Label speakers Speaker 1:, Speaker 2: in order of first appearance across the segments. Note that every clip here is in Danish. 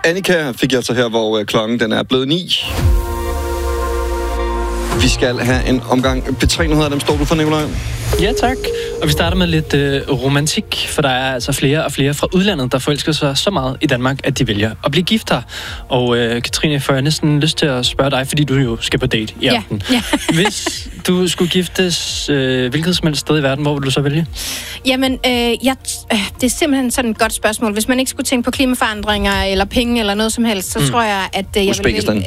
Speaker 1: Annika fik jeg så her, hvor klokken den er blevet 9. Vi skal have en omgang P3-nyheder. Dem står du for, Nikolaj.
Speaker 2: Ja, tak. Og vi starter med lidt romantik, for der er altså flere og flere fra udlandet, der forelsker sig så meget i Danmark, at de vælger at blive gift her. Og Katrine, får jeg næsten lyst til at spørge dig, fordi du jo skal på date i aften. Ja. Hvis du skulle giftes hvilket som helst sted i verden, hvor vil du så vælge?
Speaker 3: Jamen, det er simpelthen sådan et godt spørgsmål. Hvis man ikke skulle tænke på klimaforandringer eller penge eller noget som helst, så tror jeg, at jeg vil vælge...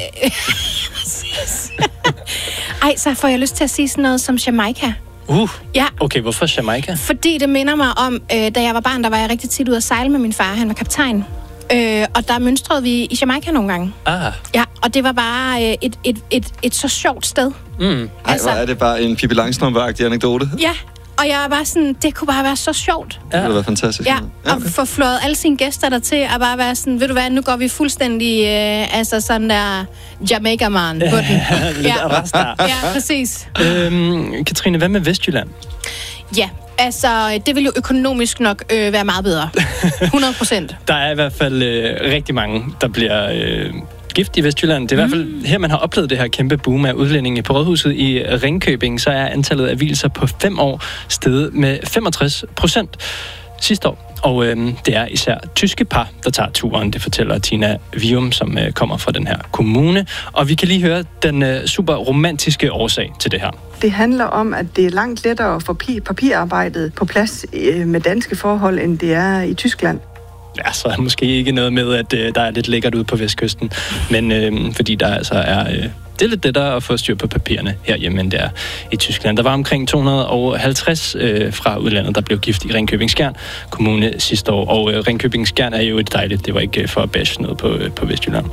Speaker 3: Ej, så får jeg lyst til at sige sådan noget som Jamaica. Ja.
Speaker 2: Okay, hvorfor Jamaica?
Speaker 3: Fordi det minder mig om, da jeg var barn, der var jeg rigtig tit ude at sejle med min far. Han var kaptajn. Og der mønstrede vi i Jamaica nogle gange. Ja, og det var bare et så sjovt sted.
Speaker 1: Altså, hvor er det bare en Pippi Langstrømpe-agtig anekdote?
Speaker 3: Ja, og jeg var bare sådan, det kunne bare være så sjovt.
Speaker 1: Ja. Det ville være fantastisk.
Speaker 3: Ja, og få flået alle sine gæster der til at bare være sådan, ved du hvad, nu går vi fuldstændig, altså sådan der Jamaica-man på den. Ja, præcis.
Speaker 2: Katrine, hvad med Vestjylland?
Speaker 3: Ja, altså, det vil jo økonomisk nok være meget bedre. 100%.
Speaker 2: Der er i hvert fald rigtig mange, der bliver... gift i Vestjylland. Det er i hvert fald her, man har oplevet det her kæmpe boom af udlændinge. På Rådhuset i Ringkøbing, så er antallet af vielser på 5 år steget med 65% sidste år. Og det er især tyske par, der tager turen. Det fortæller Tina Vium, som kommer fra den her kommune. Og vi kan lige høre den super romantiske årsag til det her.
Speaker 4: Det handler om, at det er langt lettere at få papirarbejdet på plads med danske forhold, end det er i Tyskland.
Speaker 2: Ja, så er måske ikke noget med, at der er lidt lækkert ude på vestkysten. Men fordi der altså er... det er lidt lettere at få styr på papirerne herhjemme, end det er i Tyskland. Der var omkring 250 fra udlandet, der blev gift i Ringkøbing Skjern Kommune sidste år. Og Ringkøbing Skjern er jo et dejligt. Det var ikke for at bashe noget på Vestjylland.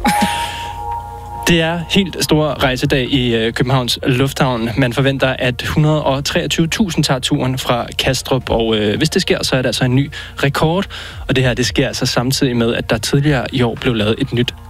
Speaker 2: Det er helt stor rejsedag i Københavns Lufthavn. Man forventer, at 123.000 tager turen fra Kastrup, og hvis det sker, så er det altså en ny rekord. Og det her, det sker altså samtidig med, at der tidligere i år blev lavet et nyt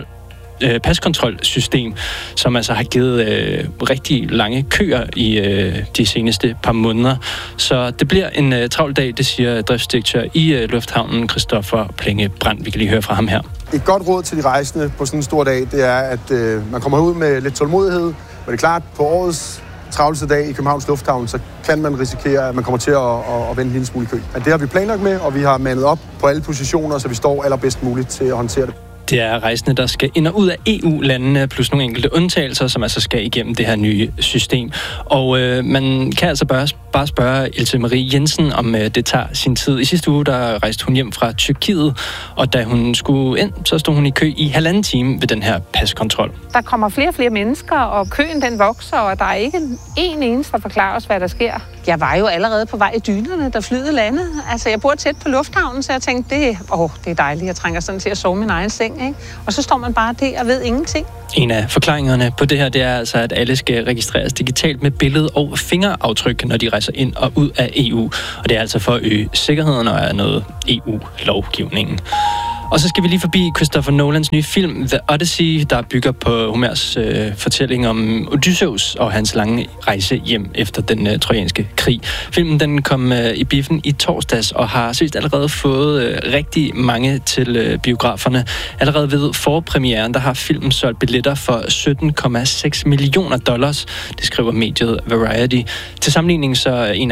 Speaker 2: paskontrolsystem, som altså har givet rigtig lange køer i de seneste par måneder. Så det bliver en travl dag, det siger driftsdirektør i Lufthavnen, Christoffer Plenge Brandt. Vi kan lige høre fra ham her.
Speaker 5: Et godt råd til de rejsende på sådan en stor dag, det er, at man kommer ud med lidt tålmodighed. Men det er klart, på årets travleste dag i Københavns Lufthavn, så kan man risikere, at man kommer til at vente en lille smule i kø. Men det har vi planlagt med, og vi har mandet op på alle positioner, så vi står allerbedst muligt til at håndtere det.
Speaker 2: Det er rejsende, der skal ind og ud af EU-landene, plus nogle enkelte undtagelser, som altså skal igennem det her nye system. Og man kan altså bare spørge Ilse Marie Jensen, om det tager sin tid. I sidste uge, der rejste hun hjem fra Tyrkiet, og da hun skulle ind, så stod hun i kø i 1,5 time ved den her paskontrol.
Speaker 6: Der kommer flere og flere mennesker, og køen den vokser, og der er ikke en eneste, der forklarer os, hvad der sker. Jeg var jo allerede på vej i dynerne, da flyet landede. Altså, jeg bor tæt på lufthavnen, så jeg tænkte, det er dejligt. Jeg trænger sådan til at sove min egen seng, ikke? Og så står man bare der og ved ingenting.
Speaker 2: En af forklaringerne på det her, det er altså, at alle skal registreres digitalt med billede og fingeraftryk, når de rejser ind og ud af EU. Og det er altså for at øge sikkerheden og er noget EU-lovgivningen. Og så skal vi lige forbi Christopher Nolans nye film, The Odyssey, der bygger på Homers fortælling om Odysseus og hans lange rejse hjem efter den trojanske krig. Filmen den kom i biffen i torsdags og har seriøst allerede fået rigtig mange til biograferne. Allerede ved forpremieren, der har filmen solgt billetter for $17,6 millioner. Det skriver mediet Variety. Til sammenligning så en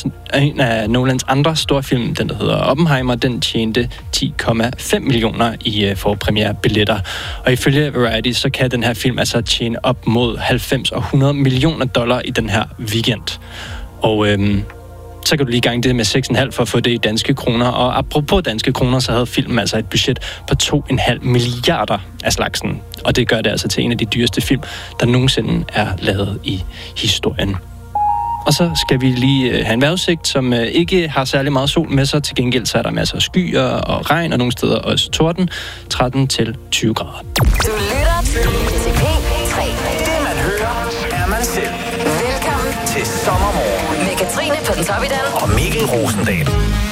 Speaker 2: af Nolans andre store film, den der hedder Oppenheimer, den tjente 10,5 millioner i forpremierbilletter. Og ifølge Variety, så kan den her film altså tjene op mod 90 og $100 millioner i den her weekend. Og så kan du lige gange det med 6,5 for at få det i danske kroner. Og apropos danske kroner, så havde filmen altså et budget på 2,5 milliarder af slagsen. Og det gør det altså til en af de dyreste film, der nogensinde er lavet i historien. Og så skal vi lige have en vejrudsigt, som ikke har særlig meget sol med sig. Til gengæld så er der masser af skyer og regn, og nogle steder også torden. 13 til 20 grader.
Speaker 7: Du lytter til P3. Det man hører, er man selv. Velkommen til Sommermorgen med Katrine Pontoppidan og Mikkel Rosendal.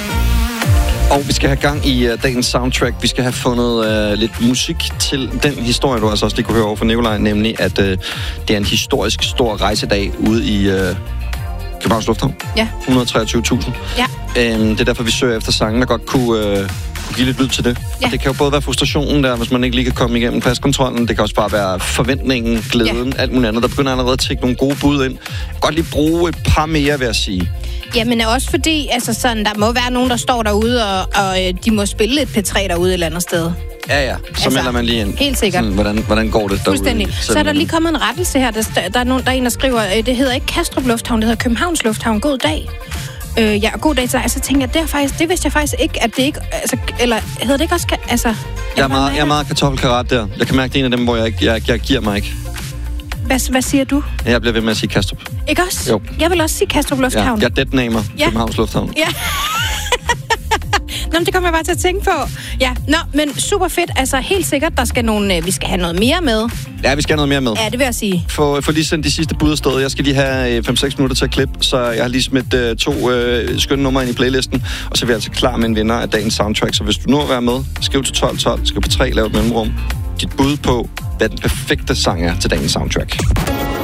Speaker 1: Og vi skal have gang i dagens soundtrack. Vi skal have fundet lidt musik til den historie, du altså også lige kunne høre over for Nikolaj, nemlig at det er en historisk stor rejsedag ude i Københavns Lufthavn.
Speaker 3: Ja.
Speaker 1: 123.000.
Speaker 3: Ja.
Speaker 1: Det er derfor, vi søger efter sange, der godt kunne give lidt lyd til det. Ja. Og det kan jo både være frustrationen der, hvis man ikke lige kan komme igennem paskontrollen. Det kan også bare være forventningen, glæden, alt muligt andet. Der begynder allerede at tække nogle gode bud ind. Jeg kan godt lige bruge et par mere, vil jeg sige.
Speaker 3: Jamen også fordi, altså sådan, der må være nogen, der står derude, og de må spille et P3 derude et eller andet sted.
Speaker 1: Ja. Så melder man lige ind.
Speaker 3: Helt sikkert.
Speaker 1: Sådan, hvordan går det derude?
Speaker 3: Fuldstændig. Så er der lige kommet en rettelse her. Der er en, der skriver, det hedder ikke Kastrup Lufthavn, det hedder Københavns Lufthavn. God dag. God dag til dig. Så tænker jeg, det vidste jeg faktisk ikke, at det ikke... Altså, eller hedder det ikke også... Altså,
Speaker 1: jeg er meget kartoffelkarat der. Jeg kan mærke, det er en af dem, hvor jeg giver mig ikke.
Speaker 3: Hvad siger du?
Speaker 1: Jeg bliver ved med at sige Kastrup.
Speaker 3: Ikke også?
Speaker 1: Jo.
Speaker 3: Jeg vil også sige Kastrup Lufthavn.
Speaker 1: Ja, jeg deadnamer Københavns Lufthavn.
Speaker 3: Ja. Nå, det kommer jeg bare til at tænke på. Ja, men super fedt. Altså, helt sikkert, der skal vi skal have noget mere med.
Speaker 1: Ja, vi skal have noget mere med.
Speaker 3: Ja, det vil jeg sige.
Speaker 1: For lige sendt de sidste bud afsted. Jeg skal lige have 5-6 minutter til at klippe, så jeg har lige smidt 2 skønne numre ind i playlisten, og så er vi altså klar med en vinder af dagens soundtrack. Så hvis du nu vil være med, skriv til 1212, skriv på 3, lav et mellemrum. Dit bud på, hvad den perfekte sang er til dagens soundtrack.